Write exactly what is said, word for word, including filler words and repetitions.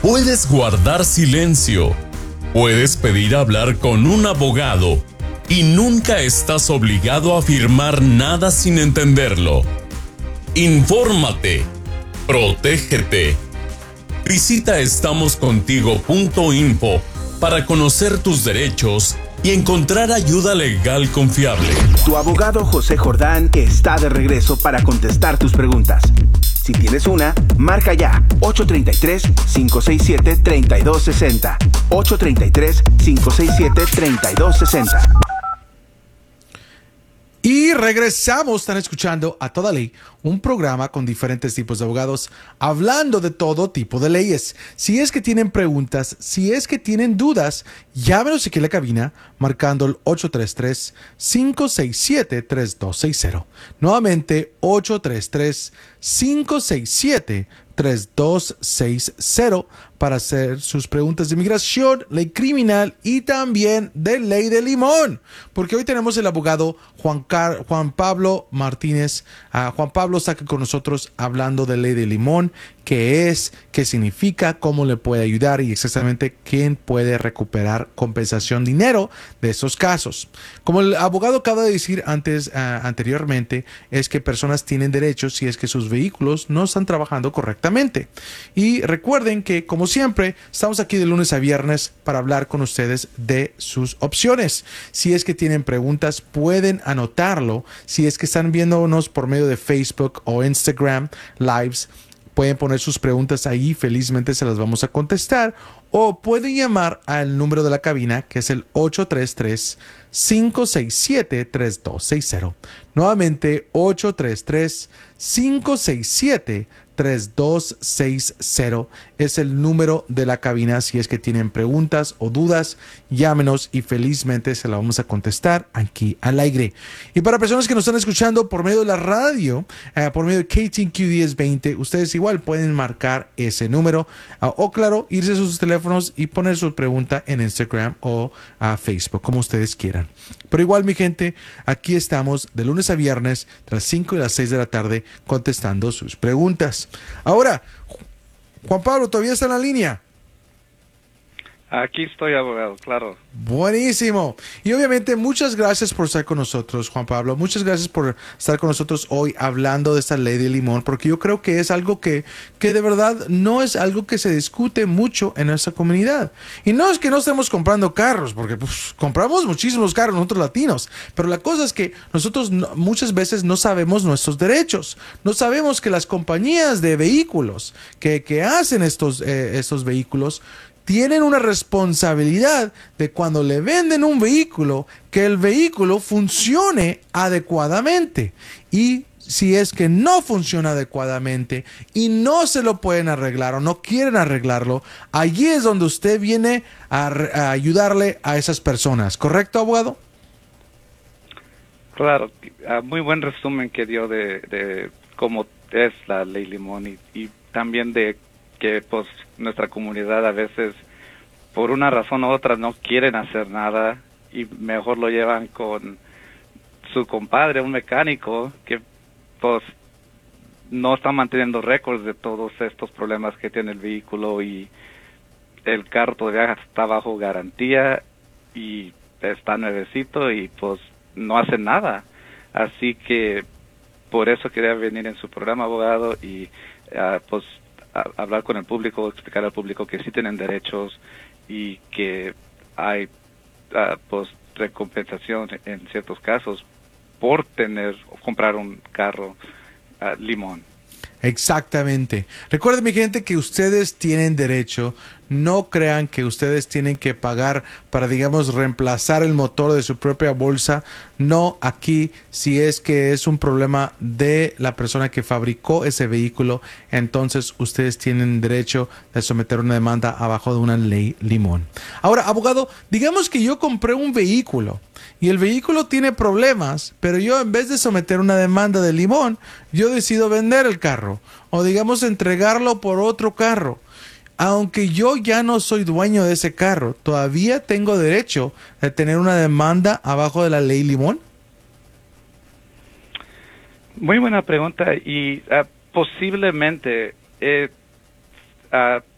Puedes guardar silencio. Puedes pedir hablar con un abogado. Y nunca estás obligado a firmar nada sin entenderlo. Infórmate. Protégete. Visita estamos contigo punto info para conocer tus derechos y encontrar ayuda legal confiable. Tu abogado José Jordán está de regreso para contestar tus preguntas. Si tienes una, marca ya ocho tres tres, cinco seis siete, tres dos seis cero. ocho tres tres, cinco seis siete, tres dos seis cero. Y regresamos, están escuchando A Toda Ley, un programa con diferentes tipos de abogados hablando de todo tipo de leyes. Si es que tienen preguntas, si es que tienen dudas, llámenos aquí en la cabina marcando el ocho tres tres, cinco seis siete, tres dos seis cero. Nuevamente, ocho tres tres, cinco seis siete, tres dos seis cero para hacer sus preguntas de inmigración, ley criminal y también de ley de limón. Porque hoy tenemos el abogado Juan, Car Juan Pablo Martínez. Uh, Juan Pablo está aquí con nosotros hablando de ley de limón, qué es, qué significa, cómo le puede ayudar y exactamente quién puede recuperar compensación, dinero de esos casos. Como el abogado acaba de decir antes, uh, anteriormente, es que personas tienen derechos si es que sus vehículos no están trabajando correctamente. Y recuerden que, como siempre, estamos aquí de lunes a viernes para hablar con ustedes de sus opciones. Si es que tienen preguntas, pueden anotarlo. Si es que están viéndonos por medio de Facebook o Instagram Lives, pueden poner sus preguntas ahí, felizmente se las vamos a contestar. O pueden llamar al número de la cabina, que es el ocho tres tres, cinco seis siete, tres dos seis cero. Nuevamente, ocho tres tres, cinco seis siete, tres dos seis cero es el número de la cabina. Si es que tienen preguntas o dudas, llámenos y felizmente se la vamos a contestar aquí al aire. Y para personas que nos están escuchando por medio de la radio, eh, por medio de K T Q diez veinte, ustedes igual pueden marcar ese número uh, o claro, irse a sus teléfonos y poner su pregunta en Instagram o a uh, Facebook, como ustedes quieran. Pero igual, mi gente, aquí estamos de lunes a viernes, de las cinco y las seis de la tarde, contestando sus preguntas. Ahora, Juan Pablo, ¿todavía está en la línea? Aquí estoy, abogado, claro. Buenísimo. Y obviamente muchas gracias por estar con nosotros, Juan Pablo. Muchas gracias por estar con nosotros hoy hablando de esta ley de limón, porque yo creo que es algo que, que de verdad no es algo que se discute mucho en nuestra comunidad. Y no es que no estemos comprando carros, porque pues, compramos muchísimos carros nosotros latinos, pero la cosa es que nosotros no, muchas veces no sabemos nuestros derechos. No sabemos que las compañías de vehículos que, que hacen estos, eh, estos vehículos tienen una responsabilidad de cuando le venden un vehículo, que el vehículo funcione adecuadamente. Y si es que no funciona adecuadamente y no se lo pueden arreglar o no quieren arreglarlo, allí es donde usted viene a, a ayudarle a esas personas. ¿Correcto, abogado? Claro, uh, muy buen resumen que dio de, de cómo es la ley Limón y, y también de que pues nuestra comunidad a veces por una razón u otra no quieren hacer nada y mejor lo llevan con su compadre, un mecánico que pues no está manteniendo récords de todos estos problemas que tiene el vehículo y el carro todavía está bajo garantía y está nuevecito y pues no hacen nada. Así que por eso quería venir en su programa, abogado, y uh, pues a hablar con el público, explicar al público que sí tienen derechos y que hay uh, pues recompensación en ciertos casos por tener o comprar un carro uh, Limón. Exactamente. Recuerden, mi gente, que ustedes tienen derecho. No crean que ustedes tienen que pagar para, digamos, reemplazar el motor de su propia bolsa. No, aquí, si es que es un problema de la persona que fabricó ese vehículo, entonces ustedes tienen derecho de someter una demanda abajo de una ley Limón. Ahora, abogado, digamos que yo compré un vehículo y el vehículo tiene problemas, pero yo en vez de someter una demanda de Limón, yo decido vender el carro o, digamos, entregarlo por otro carro. Aunque yo ya no soy dueño de ese carro, ¿todavía tengo derecho de tener una demanda abajo de la ley Limón? Muy buena pregunta y uh, posiblemente eh, uh,